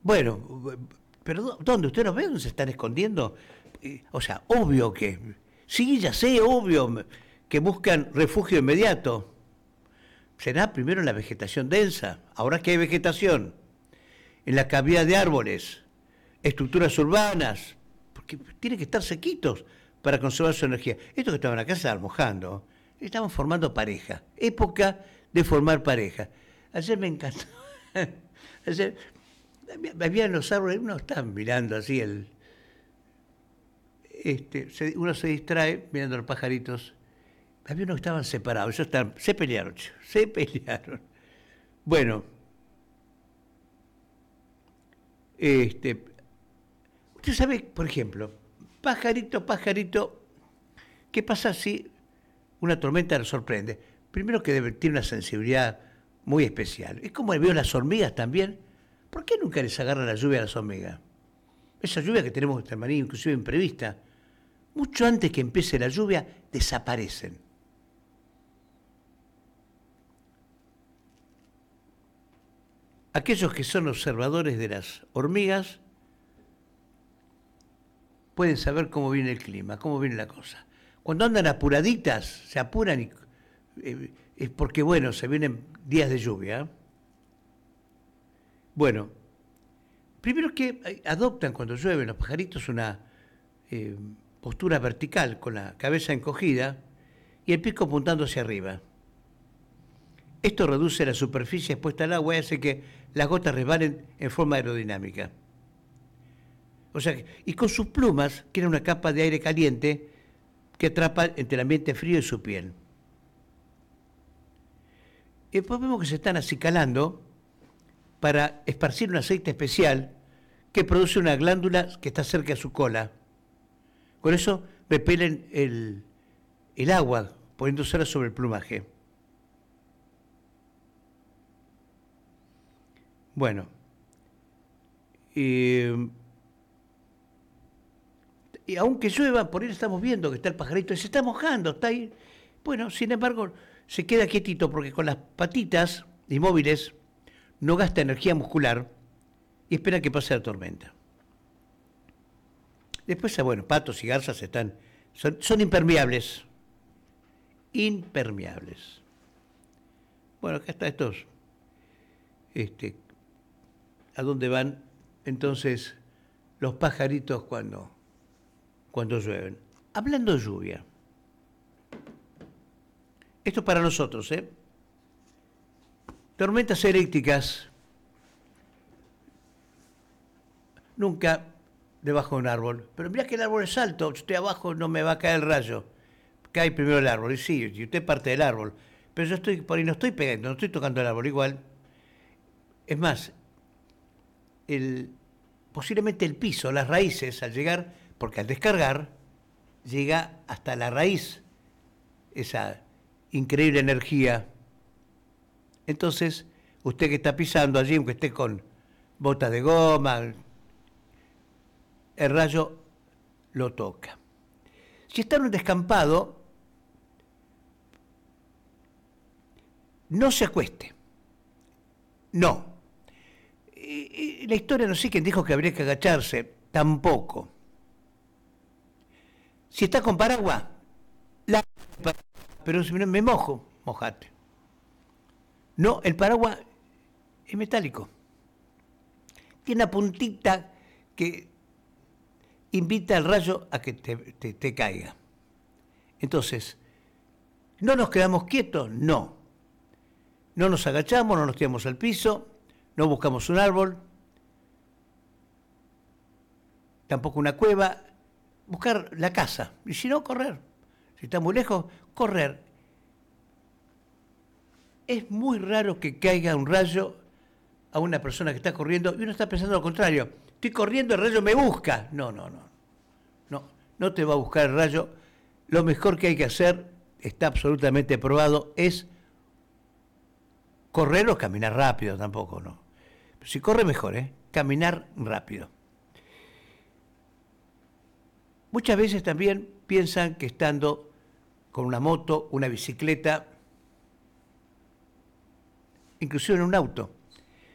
Bueno, pero ¿dónde? ¿Usted no ve dónde se están escondiendo? O sea, obvio que... Sí, ya sé, obvio que buscan refugio inmediato. Será primero en la vegetación densa. Ahora que hay vegetación, en la cavidad de árboles, estructuras urbanas, porque tienen que estar sequitos para conservar su energía. Estos que estaban acá se estaban mojando, estaban formando pareja. Época de formar pareja. Ayer me encantó. Ayer había en los árboles, uno estaba mirando así uno se distrae mirando a los pajaritos. Había unos que estaban separados, se pelearon, se pelearon. Bueno, usted sabe, por ejemplo, pajarito, ¿qué pasa si una tormenta lo sorprende? Primero que tiene una sensibilidad muy especial. Es como veo las hormigas también. ¿Por qué nunca les agarra la lluvia a las hormigas? Esa lluvia que tenemos en María, inclusive imprevista, mucho antes que empiece la lluvia, desaparecen. Aquellos que son observadores de las hormigas pueden saber cómo viene el clima, cómo viene la cosa. Cuando andan apuraditas, se apuran y es porque, bueno, se vienen días de lluvia. Bueno, primero que adoptan cuando llueven los pajaritos una postura vertical, con la cabeza encogida y el pico apuntando hacia arriba. Esto reduce la superficie expuesta al agua y hace que las gotas resbalen en forma aerodinámica. O sea, y con sus plumas crean una capa de aire caliente que atrapa entre el ambiente frío y su piel. Y después vemos que se están acicalando para esparcir un aceite especial que produce una glándula que está cerca de su cola. Con eso repelen el agua, poniéndosela sobre el plumaje. Bueno, y aunque llueva, por ahí estamos viendo que está el pajarito y se está mojando, está ahí. Bueno, sin embargo, se queda quietito porque con las patitas inmóviles no gasta energía muscular y espera que pase la tormenta. Después, bueno, patos y garzas son impermeables. Impermeables. Bueno, acá está estos. ¿A dónde van entonces los pajaritos cuando llueven? Hablando de lluvia. Esto es para nosotros, ¿eh? Tormentas eléctricas. Nunca debajo de un árbol. Pero mirá que el árbol es alto, yo estoy abajo, no me va a caer el rayo. Cae primero el árbol, y sí, y usted parte del árbol. Pero yo estoy por ahí, no estoy pegando, no estoy tocando el árbol igual. Es más, posiblemente el piso, las raíces, al llegar, porque al descargar, llega hasta la raíz esa increíble energía. Entonces, usted que está pisando allí, aunque esté con botas de goma, el rayo lo toca. Si está en un descampado, no se acueste. No. Y la historia no sé quién dijo que habría que agacharse, tampoco. Si está con paraguas, pero si me mojo, mojate. No, el paraguas es metálico. Tiene una puntita que invita al rayo a que te caiga. Entonces, ¿no nos quedamos quietos? No. No nos agachamos, no nos tiramos al piso, no buscamos un árbol, tampoco una cueva, buscar la casa. Y si no, correr. Si está muy lejos, correr. Es muy raro que caiga un rayo a una persona que está corriendo y uno está pensando lo contrario. Estoy corriendo, el rayo me busca. No te va a buscar el rayo. Lo mejor que hay que hacer, está absolutamente probado, es correr o caminar rápido, tampoco, ¿no? Pero si corre mejor, caminar rápido. Muchas veces también piensan que estando con una moto, una bicicleta, inclusive en un auto,